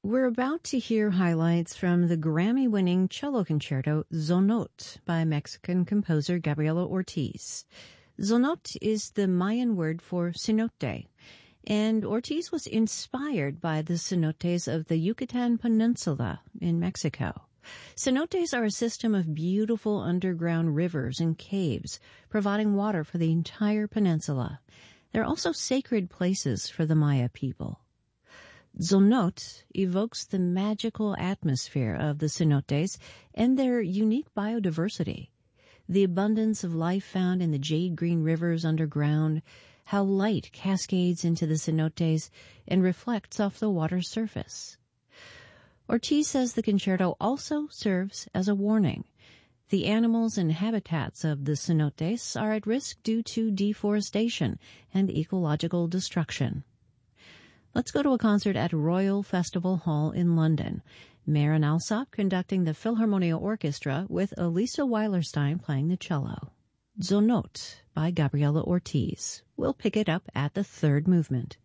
We're about to hear highlights from the Grammy-winning cello concerto Zonot by Mexican composer Gabriela Ortiz. Zonot is the Mayan word for cenote, and Ortiz was inspired by the cenotes of the Yucatan Peninsula in Mexico. Cenotes are a system of beautiful underground rivers and caves, providing water for the entire peninsula. They're also sacred places for the Maya people. Zonot evokes the magical atmosphere of the cenotes and their unique biodiversity. The abundance of life found in the jade-green rivers underground, how light cascades into the cenotes and reflects off the water's surface. Ortiz says the concerto also serves as a warning. The animals and habitats of the cenotes are at risk due to deforestation and ecological destruction. Let's go to a concert at Royal Festival Hall in London. Maren Alsop conducting the Philharmonia Orchestra with Elisa Weilerstein playing the cello. Zonot by Gabriela Ortiz. We'll pick it up at the third movement.